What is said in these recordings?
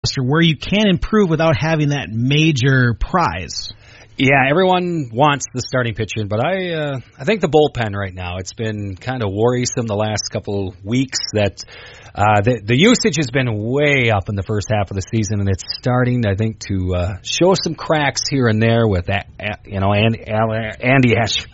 where you can improve without having that major prize. Yeah, everyone wants the starting pitcher, but I think the bullpen right now, it's been kind of worrisome the last couple of weeks that the usage has been way up in the first half of the season, and it's starting, I think, to show some cracks here and there with that, Andy Ashby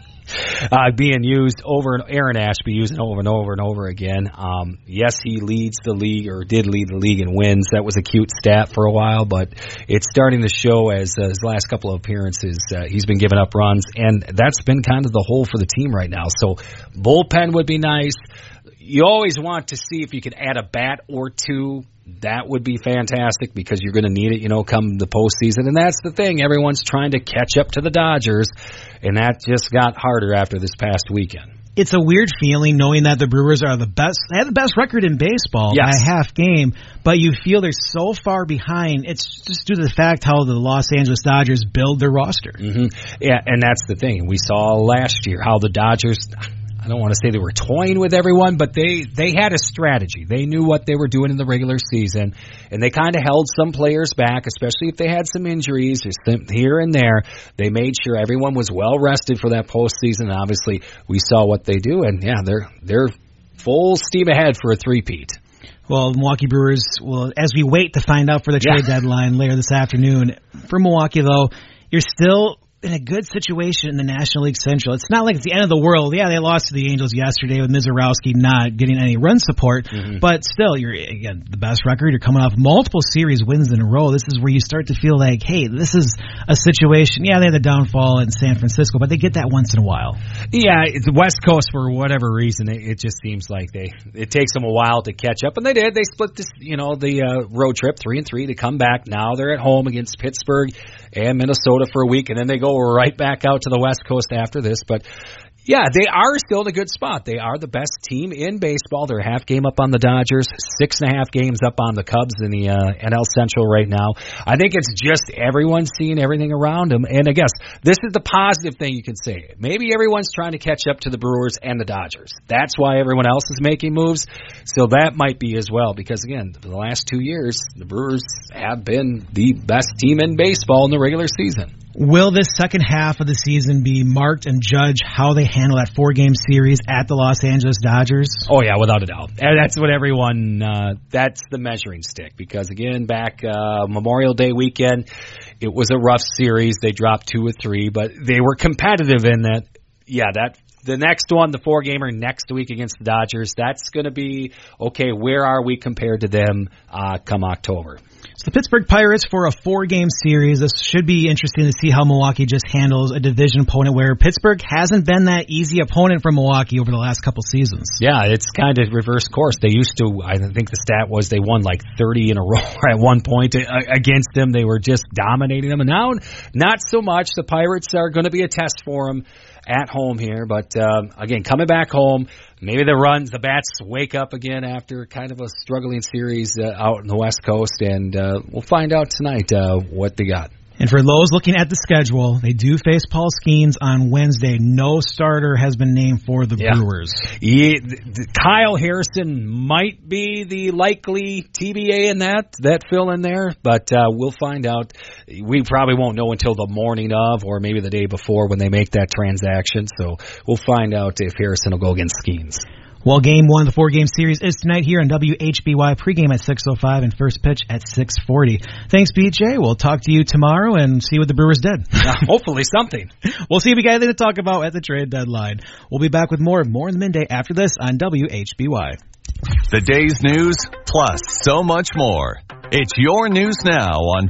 being used over, Aaron Ashby using over and over and over again. Yes, he leads the league, or did lead the league in wins. That was a cute stat for a while, but it's starting to show as his last couple of appearances, he's been giving up runs, and that's been kind of the hole for the team right now. So bullpen would be nice. You always want to see if you can add a bat or two. That would be fantastic because you're going to need it, come the postseason. And that's the thing. Everyone's trying to catch up to the Dodgers, and that just got harder after this past weekend. It's a weird feeling knowing that the Brewers are the best. They have the best record in baseball by a half game, but you feel they're so far behind. It's just due to the fact how the Los Angeles Dodgers build their roster. Mm-hmm. Yeah, and that's the thing. We saw last year how the Dodgers, I don't want to say they were toying with everyone, but they had a strategy. They knew what they were doing in the regular season, and they kind of held some players back, especially if they had some injuries here and there. They made sure everyone was well rested for that postseason, and obviously we saw what they do, and yeah, they're full steam ahead for a three-peat. Well, Milwaukee Brewers, as we wait to find out for the trade deadline later this afternoon, for Milwaukee, though, you're still in a good situation in the National League Central. It's not like it's the end of the world. Yeah, they lost to the Angels yesterday with Mizorowski not getting any run support, but still, you're, again, the best record. You're coming off multiple series wins in a row. This is where you start to feel like, hey, this is a situation. Yeah, they had the downfall in San Francisco, but they get that once in a while. Yeah, the West Coast, for whatever reason, it just seems like it takes them a while to catch up, and they did. They split this, the road trip 3-3 to come back. Now they're at home against Pittsburgh and Minnesota for a week, and then they go right back out to the West Coast after this. But yeah, they are still in a good spot. They are the best team in baseball. They're a half game up on the Dodgers, 6.5 games up on the Cubs in the NL Central right now. I think it's just everyone seeing everything around them. And I guess this is the positive thing you can say. Maybe everyone's trying to catch up to the Brewers and the Dodgers. That's why everyone else is making moves. So that might be as well, because again, the last 2 years, the Brewers have been the best team in baseball in the regular season. Will this second half of the season be marked and judge how they handle that 4-game series at the Los Angeles Dodgers? Oh, yeah, without a doubt. And that's what everyone, that's the measuring stick. Because, again, back Memorial Day weekend, it was a rough series. They dropped 2 or 3, but they were competitive in that. Yeah, the next one, the 4-gamer next week against the Dodgers, that's going to be, okay, where are we compared to them come October? So the Pittsburgh Pirates for a 4-game series. This should be interesting to see how Milwaukee just handles a division opponent where Pittsburgh hasn't been that easy opponent for Milwaukee over the last couple seasons. Yeah, it's kind of reverse course. They used to, I think the stat was they won like 30 in a row at one point against them. They were just dominating them. And now, not so much. The Pirates are going to be a test for them at home here. But, again, coming back home, maybe the bats wake up again after kind of a struggling series out in the West Coast, and we'll find out tonight what they got. And for those looking at the schedule, they do face Paul Skeens on Wednesday. No starter has been named for the Brewers. Yeah, Kyle Harrison might be the likely TBA in that fill in there, but we'll find out. We probably won't know until the morning of, or maybe the day before when they make that transaction. So we'll find out if Harrison will go against Skeens. Well, Game 1 of the 4-game series is tonight here on WHBY. Pregame at 6:05 and first pitch at 6:40. Thanks, BJ. We'll talk to you tomorrow and see what the Brewers did. Hopefully something. We'll see if we got anything to talk about at the trade deadline. We'll be back with more in the midday after this on WHBY. The day's news, plus so much more. It's your news now on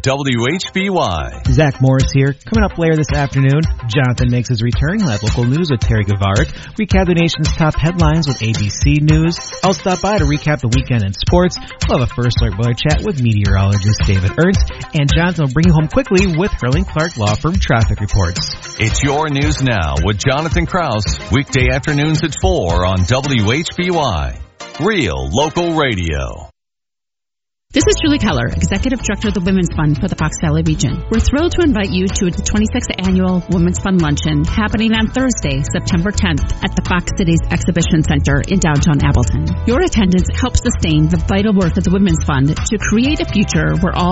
WHBY. Zach Morris here. Coming up later this afternoon, Jonathan makes his return. He'll have local news with Terry Gavarik. Recap the nation's top headlines with ABC News. I'll stop by to recap the weekend in sports. We'll have a First Alert Weather Chat with meteorologist David Ernst. And Jonathan will bring you home quickly with Hurling Clark Law Firm traffic reports. It's your news now with Jonathan Krause. Weekday afternoons at 4 on WHBY. Real local radio. This is Julie Keller, Executive Director of the Women's Fund for the Fox Valley region. We're thrilled to invite you to the 26th Annual Women's Fund Luncheon happening on Thursday, September 10th at the Fox Cities Exhibition Center in downtown Appleton. Your attendance helps sustain the vital work of the Women's Fund to create a future where all